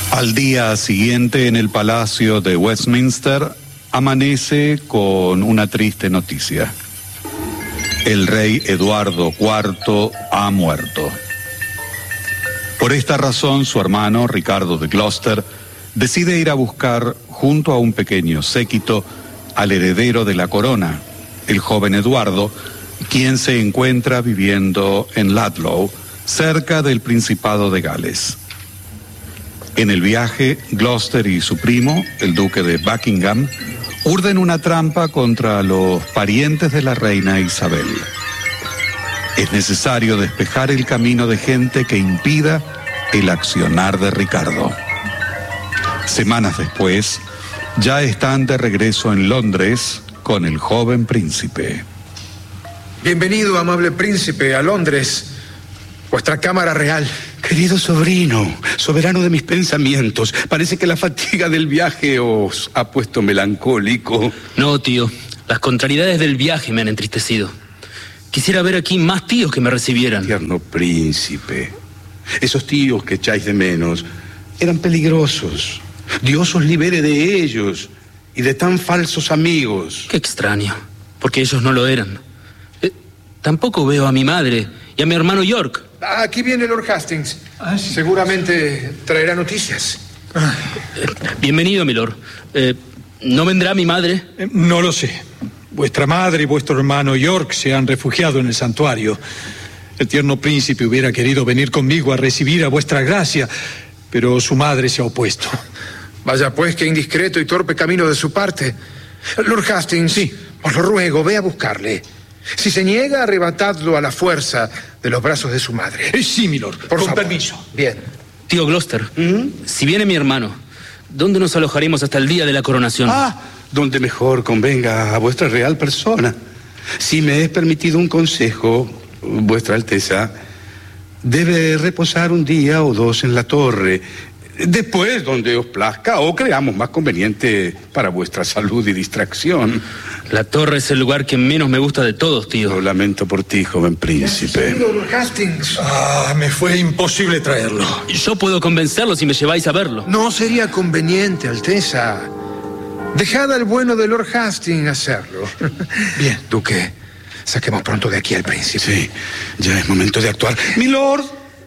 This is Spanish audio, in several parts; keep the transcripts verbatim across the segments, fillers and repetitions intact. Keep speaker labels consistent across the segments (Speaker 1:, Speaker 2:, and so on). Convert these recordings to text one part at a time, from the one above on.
Speaker 1: Al día siguiente, en el Palacio de Westminster, amanece con una triste noticia. El rey Eduardo cuarto ha muerto. Por esta razón, su hermano, Ricardo de Gloucester, decide ir a buscar, junto a un pequeño séquito, al heredero de la corona, el joven Eduardo, quien se encuentra viviendo en Ludlow, cerca del Principado de Gales. En el viaje, Gloucester y su primo, el duque de Buckingham, urden una trampa contra los parientes de la reina Isabel. Es necesario despejar el camino de gente que impida el accionar de Ricardo. Semanas después, ya están de regreso en Londres con el joven príncipe.
Speaker 2: Bienvenido, amable príncipe, a Londres, vuestra cámara real.
Speaker 3: Querido sobrino, soberano de mis pensamientos, parece que la fatiga del viaje os ha puesto melancólico.
Speaker 4: No, tío, las contrariedades del viaje me han entristecido. Quisiera ver aquí más tíos que me recibieran.
Speaker 3: Tierno príncipe, esos tíos que echáis de menos eran peligrosos. Dios os libere de ellos y de tan falsos amigos.
Speaker 4: Qué extraño, porque ellos no lo eran. Eh, tampoco veo a mi madre y a mi hermano York.
Speaker 2: Aquí viene Lord Hastings. Ah, sí. Seguramente traerá noticias.
Speaker 4: Eh, bienvenido, milord. Eh, ¿No vendrá mi madre?
Speaker 5: Eh, no lo sé. Vuestra madre y vuestro hermano York se han refugiado en el santuario. El tierno príncipe hubiera querido venir conmigo a recibir a vuestra gracia, pero su madre se ha opuesto.
Speaker 2: Vaya pues, qué indiscreto y torpe camino de su parte. Lord Hastings, sí, os lo ruego, ve a buscarle. Si se niega, arrebatadlo a la fuerza de los brazos de su madre.
Speaker 5: Eh, sí, milord,
Speaker 2: por
Speaker 5: con
Speaker 2: favor.
Speaker 5: permiso.
Speaker 2: Bien.
Speaker 4: Tío Gloucester, ¿Mm? si viene mi hermano, ¿dónde nos alojaremos hasta el día de la coronación?
Speaker 3: Ah, donde mejor convenga a vuestra real persona. Si me es permitido un consejo, vuestra Alteza debe reposar un día o dos en la torre. Después, donde os plazca o creamos más conveniente para vuestra salud y distracción.
Speaker 4: La torre es el lugar que menos me gusta de todos, tío.
Speaker 3: Lo lamento por ti, joven príncipe.
Speaker 2: Lord Hastings.
Speaker 5: Ah, me fue imposible traerlo.
Speaker 4: Yo puedo convencerlo si me lleváis a verlo.
Speaker 2: No sería conveniente, Alteza. Dejad al bueno de Lord Hastings hacerlo. Bien, duque, saquemos pronto de aquí al príncipe.
Speaker 3: Sí, ya es momento de actuar. Milord,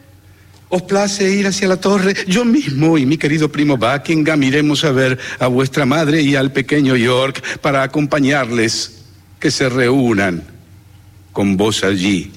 Speaker 3: ¿os place ir hacia la torre? Yo mismo y mi querido primo Buckingham iremos a ver a vuestra madre y al pequeño York para acompañarles, que se reúnan con vos allí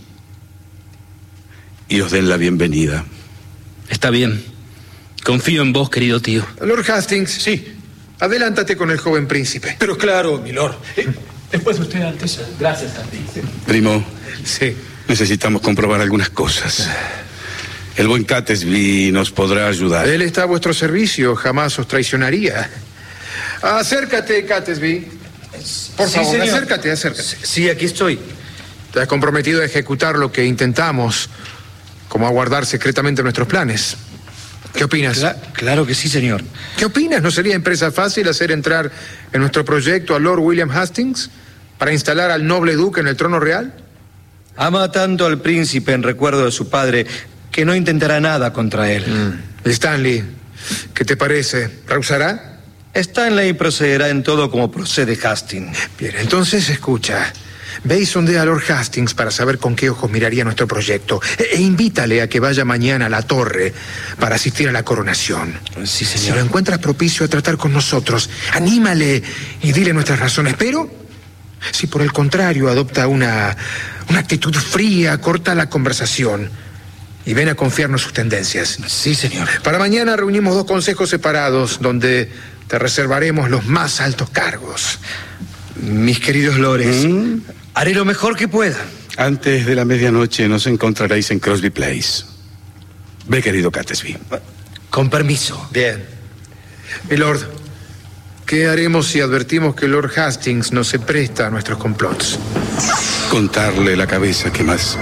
Speaker 3: y os den la bienvenida.
Speaker 4: Está bien. Confío en vos, querido tío.
Speaker 2: Lord Hastings.
Speaker 5: Sí.
Speaker 2: Adelántate con el joven príncipe.
Speaker 5: Pero claro, milord. Eh, después de usted, Alteza.
Speaker 4: Gracias, Tati.
Speaker 3: Primo,
Speaker 2: sí,
Speaker 3: necesitamos comprobar algunas cosas. El buen Catesby nos podrá ayudar.
Speaker 2: Él está a vuestro servicio, jamás os traicionaría. Acércate, Catesby. Por
Speaker 6: Sí,
Speaker 2: favor,
Speaker 6: señor.
Speaker 2: acércate, acércate.
Speaker 6: Sí, aquí estoy.
Speaker 2: Te has comprometido a ejecutar lo que intentamos, como a guardar secretamente nuestros planes. ¿Qué opinas?
Speaker 6: Cla- claro que sí, señor.
Speaker 2: ¿Qué opinas? ¿No sería empresa fácil hacer entrar en nuestro proyecto a Lord William Hastings para instalar al noble duque en el trono real?
Speaker 6: Ama tanto al príncipe en recuerdo de su padre que no intentará nada contra él.
Speaker 2: Mm. Stanley, ¿qué te parece? ¿Rehusará?
Speaker 6: Stanley procederá en todo como procede Hastings.
Speaker 2: Bien, entonces escucha. Ve y sondea a Lord Hastings para saber con qué ojos miraría nuestro proyecto. E, e invítale a que vaya mañana a la torre para asistir a la coronación.
Speaker 6: Sí,
Speaker 2: Si
Speaker 6: señor.
Speaker 2: lo encuentras propicio a tratar con nosotros, anímale y dile nuestras razones. Pero, si por el contrario adopta una, una actitud fría, corta la conversación y ven a confiarnos sus tendencias.
Speaker 6: Sí, señor.
Speaker 2: Para mañana reunimos dos consejos separados donde te reservaremos los más altos cargos.
Speaker 6: Mis queridos lores,
Speaker 3: ¿Mm?
Speaker 6: haré lo mejor que pueda.
Speaker 3: Antes de la medianoche nos encontraréis en Crosby Place. Ve, querido Catesby.
Speaker 6: Con permiso.
Speaker 2: Bien. Milord, ¿qué haremos si advertimos que Lord Hastings no se presta a nuestros complots?
Speaker 3: Contarle la cabeza, ¿qué más?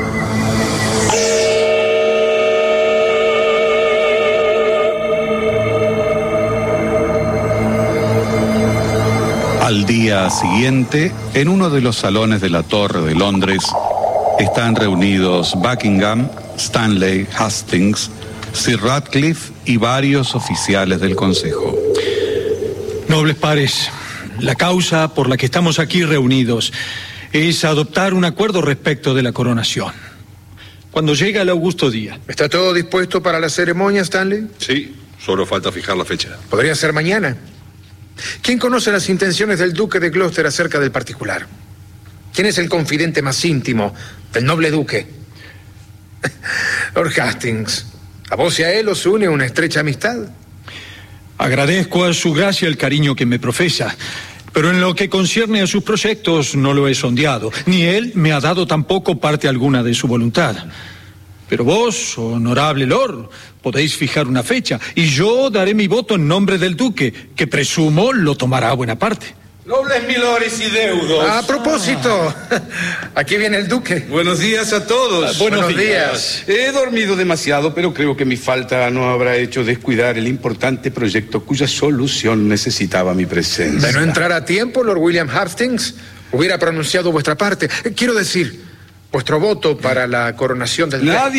Speaker 1: Al día siguiente, en uno de los salones de la Torre de Londres, están reunidos Buckingham, Stanley, Hastings, Sir Ratcliffe y varios oficiales del Consejo.
Speaker 5: Nobles pares, la causa por la que estamos aquí reunidos es adoptar un acuerdo respecto de la coronación. Cuando llegue el augusto día.
Speaker 2: ¿Está todo dispuesto para la ceremonia, Stanley?
Speaker 7: Sí, solo falta fijar la fecha.
Speaker 2: Podría ser mañana. ¿Quién conoce las intenciones del duque de Gloucester acerca del particular? ¿Quién es el confidente más íntimo del noble duque? Lord Hastings, a vos y a él os une una estrecha amistad.
Speaker 5: Agradezco a su gracia el cariño que me profesa, pero en lo que concierne a sus proyectos no lo he sondeado, ni él me ha dado tampoco parte alguna de su voluntad. Pero vos, honorable Lord, podéis fijar una fecha, y yo daré mi voto en nombre del duque, que presumo lo tomará a buena parte.
Speaker 3: Nobles milores y deudos.
Speaker 2: A propósito, aquí viene el duque.
Speaker 3: Buenos días a todos.
Speaker 2: Ah, buenos, buenos días.
Speaker 3: días. He dormido demasiado, pero creo que mi falta no habrá hecho descuidar el importante proyecto cuya solución necesitaba mi presencia.
Speaker 2: De no entrar a tiempo, Lord William Hastings hubiera pronunciado vuestra parte. Quiero decir, vuestro voto para la coronación del rey.
Speaker 3: Nadie